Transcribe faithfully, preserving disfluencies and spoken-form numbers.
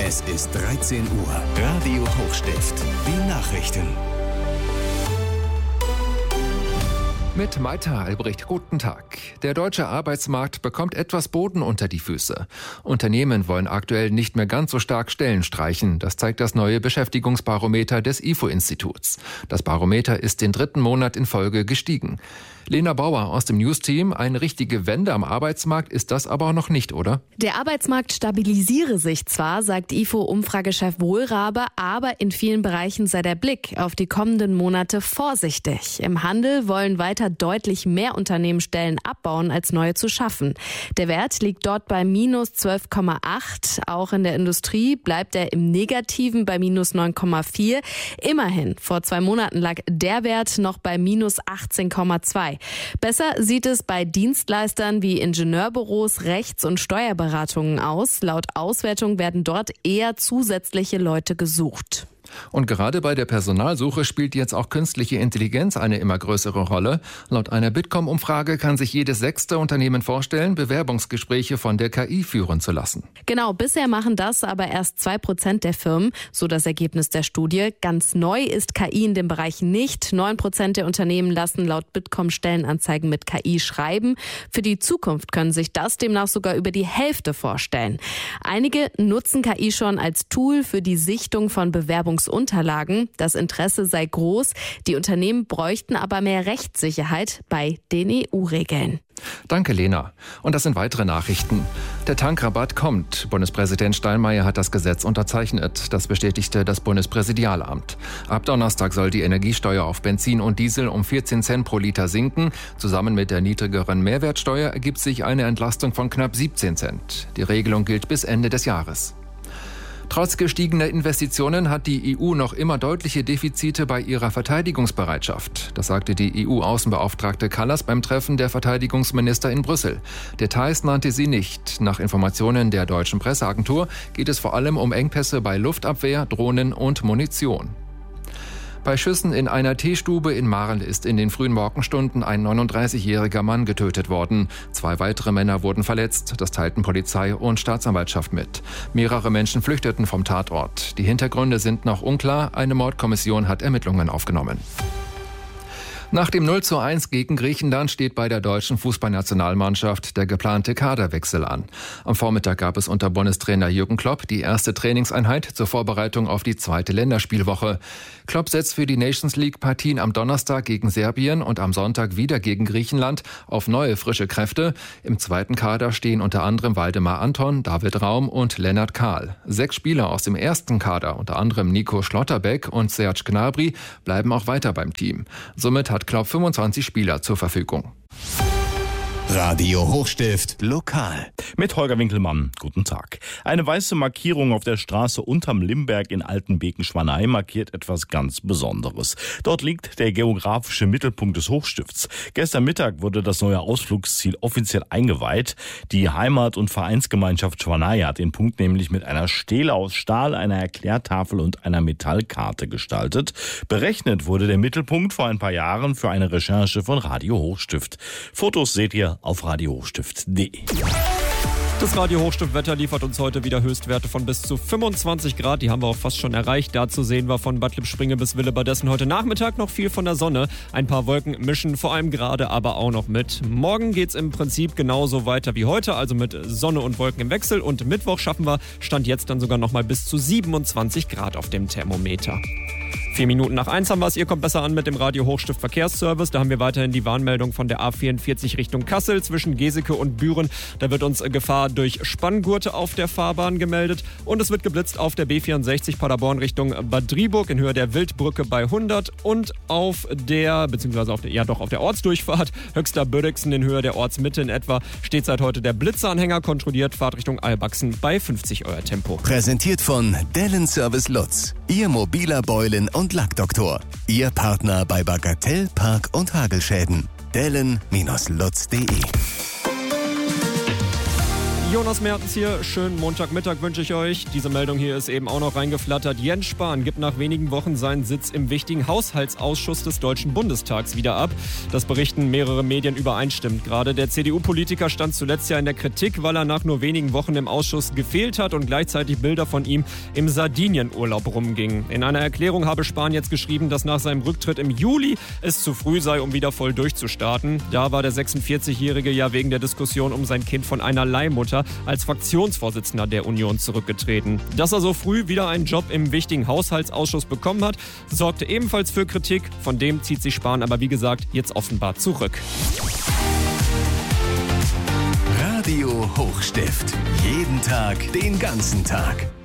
Es ist dreizehn Uhr. Radio Hochstift. Die Nachrichten. Mit Maita Albrecht, guten Tag. Der deutsche Arbeitsmarkt bekommt etwas Boden unter die Füße. Unternehmen wollen aktuell nicht mehr ganz so stark Stellen streichen. Das zeigt das neue Beschäftigungsbarometer des I F O-Instituts. Das Barometer ist den dritten Monat in Folge gestiegen. Lena Bauer aus dem News-Team, eine richtige Wende am Arbeitsmarkt ist das aber noch nicht, oder? Der Arbeitsmarkt stabilisiere sich zwar, sagt I F O-Umfragechef Wohlrabe, aber in vielen Bereichen sei der Blick auf die kommenden Monate vorsichtig. Im Handel wollen weiter deutlich mehr Unternehmen Stellen abbauen, als neue zu schaffen. Der Wert liegt dort bei minus zwölf Komma acht. Auch in der Industrie bleibt er im Negativen bei minus neun Komma vier. Immerhin, vor zwei Monaten lag der Wert noch bei minus achtzehn Komma zwei. Besser sieht es bei Dienstleistern wie Ingenieurbüros, Rechts- und Steuerberatungen aus. Laut Auswertung werden dort eher zusätzliche Leute gesucht. Und gerade bei der Personalsuche spielt jetzt auch künstliche Intelligenz eine immer größere Rolle. Laut einer Bitkom-Umfrage kann sich jedes sechste Unternehmen vorstellen, Bewerbungsgespräche von der K I führen zu lassen. Genau, bisher machen das aber erst zwei Prozent der Firmen, so das Ergebnis der Studie. Ganz neu ist K I in dem Bereich nicht. neun Prozent der Unternehmen lassen laut Bitkom Stellenanzeigen mit K I schreiben. Für die Zukunft können sich das demnach sogar über die Hälfte vorstellen. Einige nutzen K I schon als Tool für die Sichtung von Bewerbungsunterlagen. Das Interesse sei groß. Die Unternehmen bräuchten aber mehr Rechtssicherheit bei den E U-Regeln. Danke, Lena. Und das sind weitere Nachrichten. Der Tankrabatt kommt. Bundespräsident Steinmeier hat das Gesetz unterzeichnet. Das bestätigte das Bundespräsidialamt. Ab Donnerstag soll die Energiesteuer auf Benzin und Diesel um vierzehn Cent pro Liter sinken. Zusammen mit der niedrigeren Mehrwertsteuer ergibt sich eine Entlastung von knapp siebzehn Cent. Die Regelung gilt bis Ende des Jahres. Trotz gestiegener Investitionen hat die E U noch immer deutliche Defizite bei ihrer Verteidigungsbereitschaft. Das sagte die E U-Außenbeauftragte Kallas beim Treffen der Verteidigungsminister in Brüssel. Details nannte sie nicht. Nach Informationen der deutschen Presseagentur geht es vor allem um Engpässe bei Luftabwehr, Drohnen und Munition. Bei Schüssen in einer Teestube in Marl ist in den frühen Morgenstunden ein neununddreißigjähriger Mann getötet worden. Zwei weitere Männer wurden verletzt, das teilten Polizei und Staatsanwaltschaft mit. Mehrere Menschen flüchteten vom Tatort. Die Hintergründe sind noch unklar, eine Mordkommission hat Ermittlungen aufgenommen. Nach dem null zu eins gegen Griechenland steht bei der deutschen Fußballnationalmannschaft der geplante Kaderwechsel an. Am Vormittag gab es unter Bundestrainer Jürgen Klopp die erste Trainingseinheit zur Vorbereitung auf die zweite Länderspielwoche. Klopp setzt für die Nations League-Partien am Donnerstag gegen Serbien und am Sonntag wieder gegen Griechenland auf neue frische Kräfte. Im zweiten Kader stehen unter anderem Waldemar Anton, David Raum und Lennart Kahl. Sechs Spieler aus dem ersten Kader, unter anderem Nico Schlotterbeck und Serge Gnabry, bleiben auch weiter beim Team. Somit hat Klopp fünfundzwanzig Spieler zur Verfügung. Radio Hochstift lokal. Mit Holger Winkelmann. Guten Tag. Eine weiße Markierung auf der Straße unterm Limberg in Altenbeken-Schwanei markiert etwas ganz Besonderes. Dort liegt der geografische Mittelpunkt des Hochstifts. Gestern Mittag wurde das neue Ausflugsziel offiziell eingeweiht. Die Heimat- und Vereinsgemeinschaft Schwanei hat den Punkt nämlich mit einer Stele aus Stahl, einer Erklärtafel und einer Metallkarte gestaltet. Berechnet wurde der Mittelpunkt vor ein paar Jahren für eine Recherche von Radio Hochstift. Fotos seht ihr auf radio hochstift punkt de. Das Radio Hochstift-Wetter liefert uns heute wieder Höchstwerte von bis zu fünfundzwanzig Grad. Die haben wir auch fast schon erreicht. Dazu sehen wir von Bad Lippspringe bis Willebadessen heute Nachmittag noch viel von der Sonne. Ein paar Wolken mischen vor allem gerade aber auch noch mit. Morgen geht's im Prinzip genauso weiter wie heute, also mit Sonne und Wolken im Wechsel. Und Mittwoch schaffen wir, Stand jetzt dann sogar noch mal bis zu siebenundzwanzig Grad auf dem Thermometer. Vier Minuten nach eins haben wir es. Ihr kommt besser an mit dem Radio Hochstift Verkehrsservice. Da haben wir weiterhin die Warnmeldung von der A vierundvierzig Richtung Kassel zwischen Geseke und Büren. Da wird uns Gefahr durch Spanngurte auf der Fahrbahn gemeldet. Und es wird geblitzt auf der B vierundsechzig Paderborn Richtung Bad Driburg in Höhe der Wildbrücke bei hundert und auf der, beziehungsweise auf der, ja doch auf der Ortsdurchfahrt Höxter Bödixen in Höhe der Ortsmitte in etwa steht seit heute der Blitzeranhänger, kontrolliert Fahrtrichtung Albachsen bei fünfzig Euer Tempo. Präsentiert von Dellen Service Lutz, Ihr mobiler Beulen- und Lackdoktor. Ihr Partner bei Bagatell, Park- und Hagelschäden. Dellen Lutz punkt de. Jonas Mertens hier, schönen Montagmittag wünsche ich euch. Diese Meldung hier ist eben auch noch reingeflattert. Jens Spahn gibt nach wenigen Wochen seinen Sitz im wichtigen Haushaltsausschuss des Deutschen Bundestags wieder ab. Das berichten mehrere Medien übereinstimmend. Gerade der C D U-Politiker stand zuletzt ja in der Kritik, weil er nach nur wenigen Wochen im Ausschuss gefehlt hat und gleichzeitig Bilder von ihm im Sardinienurlaub rumgingen. In einer Erklärung habe Spahn jetzt geschrieben, dass nach seinem Rücktritt im Juli es zu früh sei, um wieder voll durchzustarten. Da war der sechsundvierzigjährige ja wegen der Diskussion um sein Kind von einer Leihmutter als Fraktionsvorsitzender der Union zurückgetreten. Dass er so früh wieder einen Job im wichtigen Haushaltsausschuss bekommen hat, sorgte ebenfalls für Kritik. Von dem zieht sich Spahn aber wie gesagt jetzt offenbar zurück. Radio Hochstift. Jeden Tag, den ganzen Tag.